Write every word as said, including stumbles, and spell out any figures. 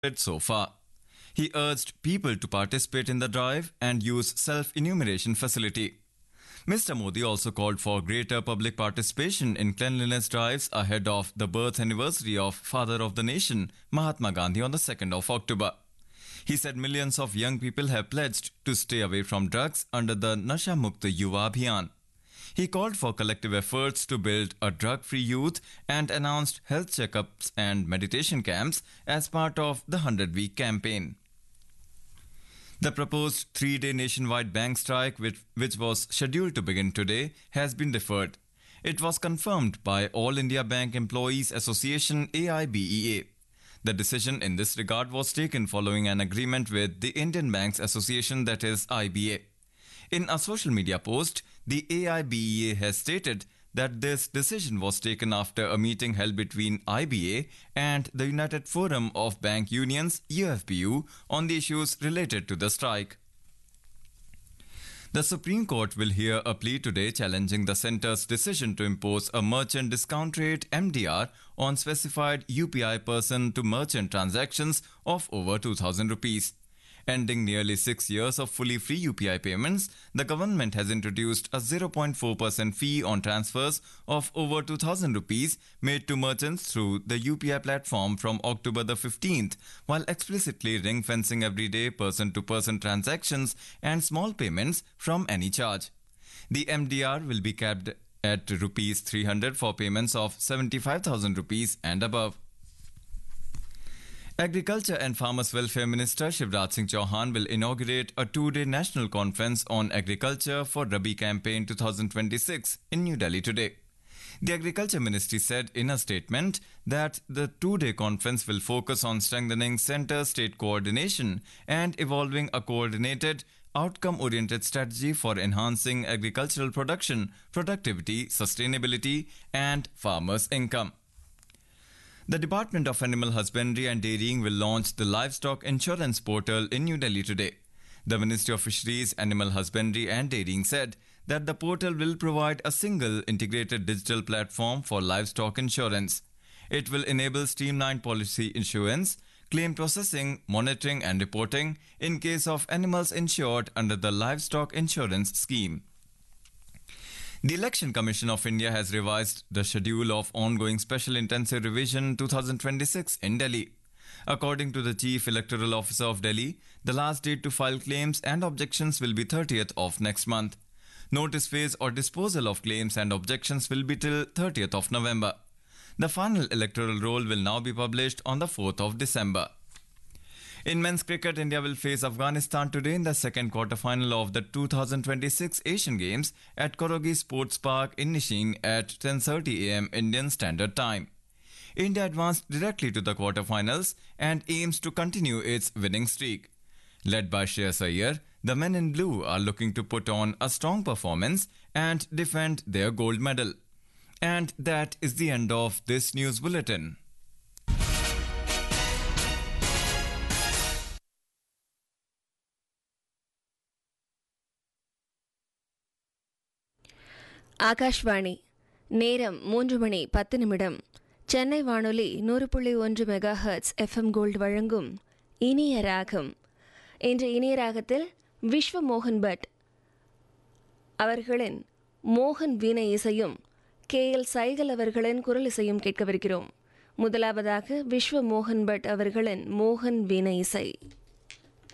so far. He urged people to participate in the drive and use self-enumeration facility. Mister Modi also called for greater public participation in cleanliness drives ahead of the birth anniversary of Father of the Nation, Mahatma Gandhi, on the second of October. He said millions of young people have pledged to stay away from drugs under the Nasha Mukta Yuva Abhiyan. He called for collective efforts to build a drug-free youth and announced health checkups and meditation camps as part of the hundred-week campaign. The proposed three-day nationwide bank strike, which, which was scheduled to begin today, has been deferred. It was confirmed by All India Bank Employees Association A I B E A. The decision in this regard was taken following an agreement with the Indian Banks Association, that is I B A. In a social media post, the A I B E A has stated that this decision was taken after a meeting held between I B A and the United Forum of Bank Unions U F B U on the issues related to the strike. The Supreme Court will hear a plea today challenging the centre's decision to impose a merchant discount rate M D R on specified U P I person-to-merchant transactions of over two thousand rupees. Ending nearly six years of fully free U P I payments, the government has introduced a zero point four percent fee on transfers of over two thousand rupees made to merchants through the U P I platform from October the fifteenth, while explicitly ring-fencing everyday person-to-person transactions and small payments from any charge. The M D R will be capped at rupees three hundred for payments of seventy-five thousand rupees and above. Agriculture and Farmers Welfare Minister Shivraj Singh Chauhan will inaugurate a two-day national conference on agriculture for Rabi campaign twenty twenty-six in New Delhi today. The Agriculture Ministry said in a statement that the two-day conference will focus on strengthening centre-state coordination and evolving a coordinated, outcome-oriented strategy for enhancing agricultural production, productivity, sustainability, and farmers' income. The Department of Animal Husbandry and Dairying will launch the Livestock Insurance Portal in New Delhi today. The Ministry of Fisheries, Animal Husbandry and Dairying said that the portal will provide a single integrated digital platform for livestock insurance. It will enable streamlined policy issuance, claim processing, monitoring and reporting in case of animals insured under the Livestock Insurance Scheme. The Election Commission of India has revised the schedule of ongoing Special Intensive Revision twenty twenty-six in Delhi. According to the Chief Electoral Officer of Delhi, the last date to file claims and objections will be thirtieth of next month. Notice phase or disposal of claims and objections will be till thirtieth of November. The final electoral roll will now be published on the fourth of December. In men's cricket, India will face Afghanistan today in the second quarter-final of the two thousand twenty-six Asian Games at Korogi Sports Park in Nishin at ten thirty a m Indian Standard Time. India advanced directly to the quarter-finals and aims to continue its winning streak. Led by Shreyas Iyer, the men in blue are looking to put on a strong performance and defend their gold medal. And that is the end of this news bulletin. Akashvani நேரம் மூன்று மணி பத்து நிமிடம். சென்னை வானொலி நூறு புள்ளி ஒன்று mega hertz FM gold வழங்கும் இனிய ராகம். இன்று இனிய ராகத்தில் விஸ்வ மோகன் பட் அவர்களின் மோகன் வீணை இசையும் கே எல் சைகல் அவர்களின் குரல் இசையும் கேட்கவிருக்கிறோம். முதலாவதாக விஸ்வ மோகன் பட் அவர்களின் மோகன் வீணை இசை.